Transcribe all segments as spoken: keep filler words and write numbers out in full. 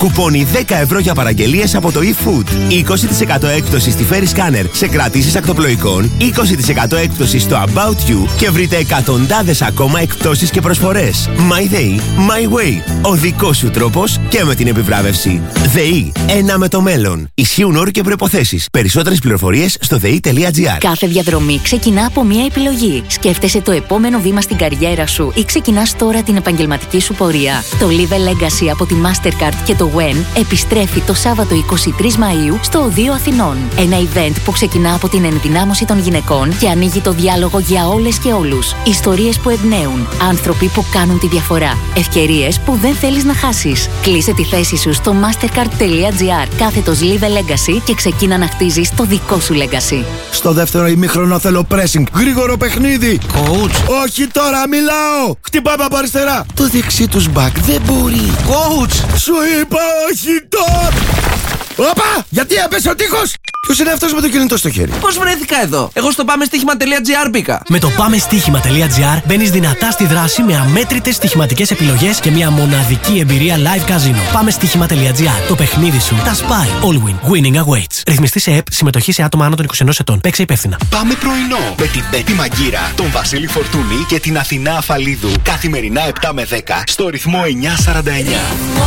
Κουπόνι δέκα ευρώ για παραγγελίες από το eFood. είκοσι τοις εκατό έκπτωση στη Ferry Scanner σε κρατήσεις ακτοπλοϊκών. είκοσι τοις εκατό έκπτωση στο About You. Και βρείτε εκατοντάδες ακόμα εκπτώσεις και προσφορές. My Day, My Way. Ο δικός σου τρόπος και με την επιβράβευση. ΔΕΗ. Ένα με το μέλλον. Ισχύουν όροι και προϋποθέσεις. Περισσότερες πληροφορίες στο δε ι τελεία τζι άρ. Κάθε διαδρομή ξεκινά από μία επιλογή. Σκέφτεσαι το επόμενο βήμα στην καριέρα σου ή ξεκινάς τώρα την επαγγελματική σου πορεία. Το Live a Legacy από τη Mastercard και το Wen επιστρέφει το Σάββατο εικοστή τρίτη Μαΐου στο Οδείο Αθηνών. Ένα event που ξεκινά από την ενδυνάμωση των γυναικών και ανοίγει το διάλογο για όλες και όλους. Ιστορίες που εμπνέουν. Άνθρωποι που κάνουν τη διαφορά. Ευκαιρίες που δεν θέλεις να χάσεις. Κλείσε τη θέση σου στο mastercard τελεία τζι άρ κάθετος Live a Legacy και ξεκίνα να χτίζεις το δικό σου legacy. Στο δεύτερο ημίχρονο θέλω pressing. Γρήγορο παιχνίδι. Coach. Όχι τώρα, μιλάω. Χτυπάμε από αριστερά. Το δεξί τους μπακ δεν μπορεί. Coach. Σου είπα όχι τώρα. Όπα! Γιατί έπεσε ο τείχος! Ποιος είναι αυτός με το κινητό στο χέρι? Πώς βρέθηκα εδώ? Εγώ στο πάμε στοίχημα τελεία τζι άρ μπήκα. Με το πάμε στοίχημα τελεία τζι άρ μπαίνεις δυνατά στη δράση με αμέτρητες στοιχηματικές επιλογές και μια μοναδική εμπειρία live casino. Πάμε στοίχημα τελεία τζι άρ. Το παιχνίδι σου τα σπάει. All win. Winning awaits. Ρυθμιστή σε ΕΠ. Συμμετοχή σε άτομα άνω των είκοσι ενός ετών. Παίξε υπεύθυνα. Πάμε πρωινό με την Μπέτη Μαγκύρα, τον Βασίλη Φορτούνη και την Αθηνά Αφαλίδου. Καθημερινά επτά με δέκα στο ρυθμό εννιακόσια σαράντα εννιά.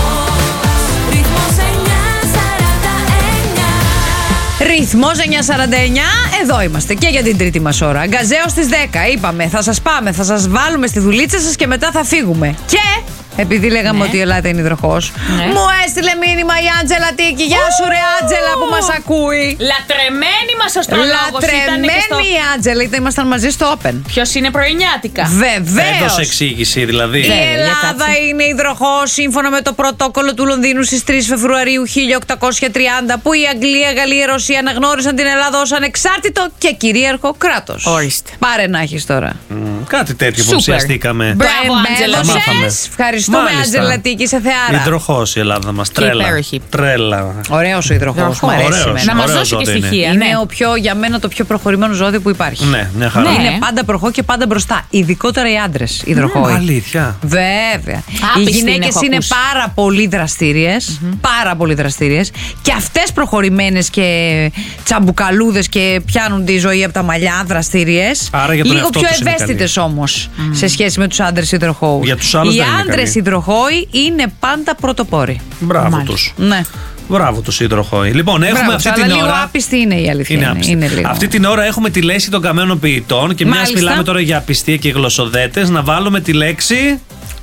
Ρυθμός εννιακόσια σαράντα εννιά, εδώ είμαστε και για την τρίτη μας ώρα. Γκαζέο στις δέκα, είπαμε, θα σας πάμε, θα σας βάλουμε στη δουλίτσα σας και μετά θα φύγουμε. Και επειδή λέγαμε ναι. ότι η Ελλάδα είναι υδροχός, ναι. μου έστειλε μήνυμα η Άντζελα Τίκη. Γεια σου ρε Άντζελα που μας ακούει. Λατρεμένη μας αστρολόγος. Λατρεμένη στο... η Άντζελα, ήταν, ήμασταν μαζί στο Open. Ποιος είναι πρωινιάτικα. Βεβαίως. Έδωσε εξήγηση δηλαδή. Η Ελλάδα είναι υδροχός σύμφωνα με το πρωτόκολλο του Λονδίνου στις τρεις Φεβρουαρίου χίλια οκτακόσια τριάντα, που η Αγγλία, Γαλλία, Ρωσία αναγνώρισαν την Ελλάδα ως ανεξάρτητο και κυρίαρχο κράτος. Ορίστε. Πάρε να έχεις τώρα. Mm, κάτι τέτοιο που ουσιαστήκαμε. Μπράβο, Άντζελα. Ευχαριστούμε, Άντζελα Τίκη, σε θεάρα. Υδροχός η Ελλάδα μας. Τρέλα. Τρέλα. Ωραίος ο υδροχός. Μου αρέσει. Να μας δώσει και στοιχεία. Είναι ναι. ο πιο, για μένα το πιο προχωρημένο ζώδιο που υπάρχει. Ναι, μια χαρά. Ναι. Είναι πάντα προχώ και πάντα μπροστά. Ειδικότερα οι άντρες υδροχόοι. Mm, αλήθεια. Βέβαια. Άπιστη οι γυναίκες είναι ακούσει. πάρα πολύ δραστήριες. Mm-hmm. Πάρα πολύ δραστήριες. Και αυτές προχωρημένες και τσαμπουκαλούδες και πιάνουν τη ζωή από τα μαλλιά, δραστήριες. Λίγο πιο ευαίσθητες όμως mm. σε σχέση με τους άντρες υδροχόους. Για τους άλλους οι δεν είναι άντρες υδροχόοι είναι πάντα πρωτοπόροι. Μπράβο τους. Ναι. Μπράβο τους υδροχόοι. Λοιπόν, έχουμε Μπράβο, αυτή αλλά την λίγο ώρα. άπιστη είναι η αλήθεια. Είναι άπιστη. Είναι λίγο. Αυτή την ώρα έχουμε τη λέξη των καμένων ποιητών. Και μιας μιλάμε τώρα για απιστία και γλωσσοδέτες, να βάλουμε τη λέξη.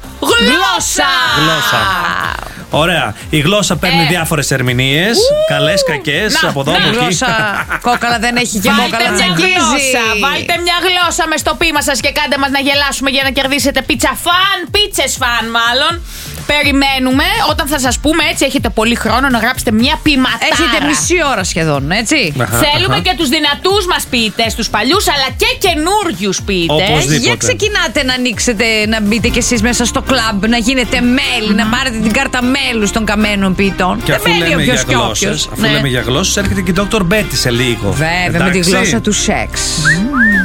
Γλώσσα! Γλώσσα. Ωραία. Η γλώσσα παίρνει Ε. διάφορες ερμηνείες. Καλές, κακές, από εδώ, από εκεί. Γλώσσα κόκαλα δεν έχει και Βάλτε μόκαλα μια τσακίζει. γλώσσα, βάλτε μια γλώσσα μες στο πείμα σας και κάντε μας να γελάσουμε για να κερδίσετε πίτσα φαν, πίτσες φαν μάλλον. Περιμένουμε, όταν θα σας πούμε έτσι, έχετε πολύ χρόνο να γράψετε μια ποιηματάρα. Έχετε μισή ώρα σχεδόν, έτσι. Θέλουμε και τους δυνατούς μας ποιητές, τους παλιούς αλλά και καινούριους ποιητές. Οπωσδήποτε. Για ξεκινάτε να ανοίξετε, να μπείτε κι εσείς μέσα στο κλαμπ, να γίνετε μέλη, να πάρετε την κάρτα μέλους των καμένων ποιητών. Και αφού Δεν μένει λέμε όποιος για και γλώσσες, όποιος. αφού Ναι. λέμε για γλώσσες, έρχεται και η ντόκτορ Μπέτη σε λίγο. Βέβαια, Εντάξει. με τη γλώσσα του σεξ.